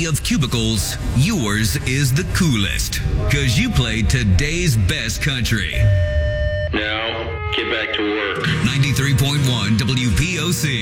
sea of cubicles, yours is the coolest. Cause you played today's best country. Now, get back to work. 93.1 WPOC.